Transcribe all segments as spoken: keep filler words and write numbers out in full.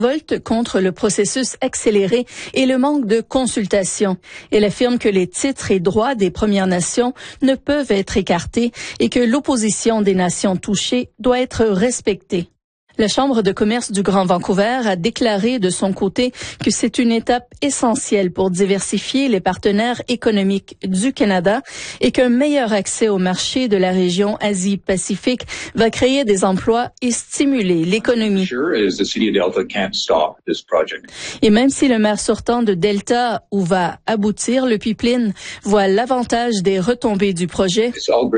révolte contre le processus accéléré et le manque de consultation. Elle affirme que les titres et droits des Premières Nations ne peuvent être écartés et que l'opposition des nations touchées doit être respectée. La Chambre de commerce du Grand Vancouver a déclaré de son côté que c'est une étape essentielle pour diversifier les partenaires économiques du Canada et qu'un meilleur accès au marché de la région Asie-Pacifique va créer des emplois et stimuler l'économie. Et même si le maire sortant de Delta, où va aboutir le pipeline, voit l'avantage des retombées du projet,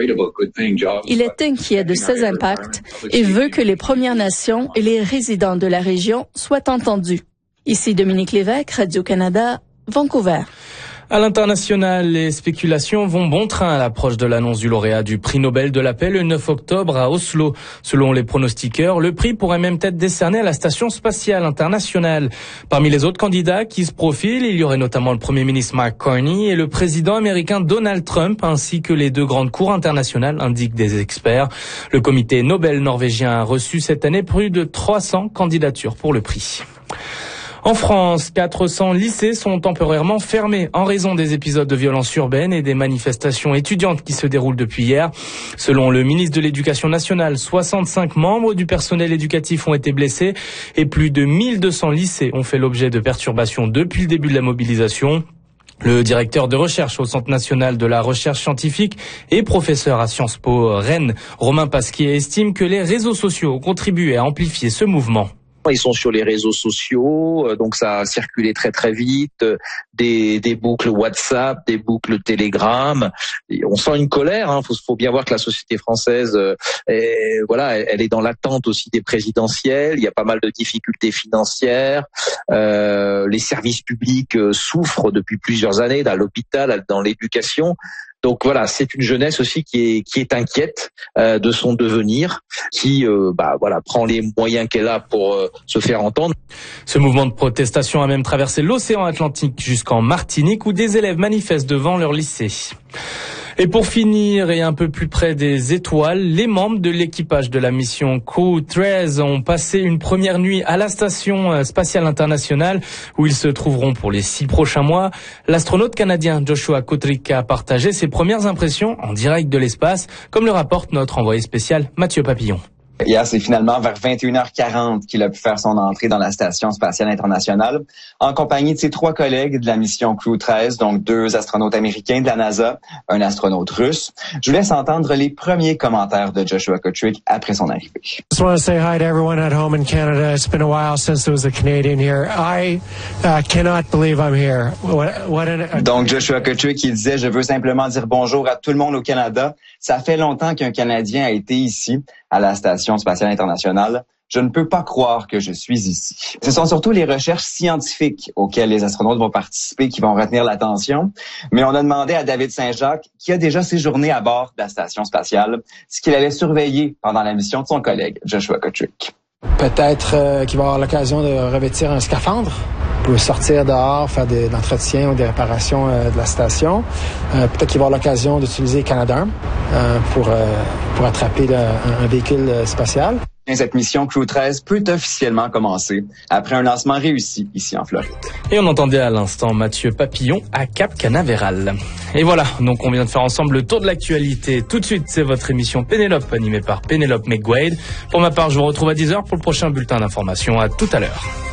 il est inquiet de ses impacts et veut que les Premières Nations et les résidents de la région soient entendus. Ici Dominique Lévesque, Radio-Canada, Vancouver. À l'international, les spéculations vont bon train à l'approche de l'annonce du lauréat du prix Nobel de la paix le neuf octobre à Oslo. Selon les pronostiqueurs, le prix pourrait même être décerné à la Station spatiale internationale. Parmi les autres candidats qui se profilent, il y aurait notamment le Premier ministre Mark Carney et le président américain Donald Trump, ainsi que les deux grandes cours internationales, indiquent des experts. Le comité Nobel norvégien a reçu cette année plus de trois cents candidatures pour le prix. En France, quatre cents lycées sont temporairement fermés en raison des épisodes de violence urbaine et des manifestations étudiantes qui se déroulent depuis hier. Selon le ministre de l'Éducation nationale, soixante-cinq membres du personnel éducatif ont été blessés et plus de mille deux cents lycées ont fait l'objet de perturbations depuis le début de la mobilisation. Le directeur de recherche au Centre national de la recherche scientifique et professeur à Sciences Po Rennes, Romain Pasquier, estime que les réseaux sociaux ont contribué à amplifier ce mouvement. Ils sont sur les réseaux sociaux, donc ça a circulé très très vite, des, des boucles WhatsApp, des boucles Telegram. Et on sent une colère, hein. Faut, faut bien voir que la société française, est, voilà, elle est dans l'attente aussi des présidentielles. Il y a pas mal de difficultés financières. Euh, les services publics souffrent depuis plusieurs années, dans l'hôpital, dans l'éducation. Donc voilà, c'est une jeunesse aussi qui est qui est inquiète euh, de son devenir, qui euh, bah voilà prend les moyens qu'elle a pour euh, se faire entendre. Ce mouvement de protestation a même traversé l'océan Atlantique jusqu'en Martinique où des élèves manifestent devant leur lycée. Et pour finir, et un peu plus près des étoiles, les membres de l'équipage de la mission Crew treize ont passé une première nuit à la Station spatiale internationale où ils se trouveront pour les six prochains mois. L'astronaute canadien Joshua Kotrick a partagé ses premières impressions en direct de l'espace, comme le rapporte notre envoyé spécial Mathieu Papillon. Hier, c'est finalement vers vingt et une heures quarante qu'il a pu faire son entrée dans la Station spatiale internationale en compagnie de ses trois collègues de la mission Crew treize, donc deux astronautes américains de la NASA, un astronaute russe. Je vous laisse entendre les premiers commentaires de Joshua Kotrick après son arrivée. Just want to say hi to everyone at home in Canada. It's been a while since there was a Canadian here. I uh, cannot believe I'm here. What, what an... Donc Joshua Kotrick qui disait « Je veux simplement dire bonjour à tout le monde au Canada. Ça fait longtemps qu'un Canadien a été ici, à la Station spatiale internationale. Je ne peux pas croire que je suis ici. » Ce sont surtout les recherches scientifiques auxquelles les astronautes vont participer qui vont retenir l'attention. Mais on a demandé à David Saint-Jacques, qui a déjà séjourné à bord de la Station spatiale, ce qu'il allait surveiller pendant la mission de son collègue, Joshua Kotrick. Peut-être euh, qu'il va avoir l'occasion de revêtir un scaphandre pour sortir dehors, faire des, de l'entretien ou des réparations euh, de la station. Euh, peut-être qu'il va avoir l'occasion d'utiliser Canadarm euh, pour, euh, pour attraper le, un, un véhicule spatial. Cette mission Crew treize peut officiellement commencer après un lancement réussi ici en Floride. Et on entendait à l'instant Mathieu Papillon à Cap Canaveral. Et voilà, donc on vient de faire ensemble le tour de l'actualité. Tout de suite, c'est votre émission Pénélope, animée par Pénélope McGuade. Pour ma part, je vous retrouve à dix heures pour le prochain bulletin d'information. À tout à l'heure.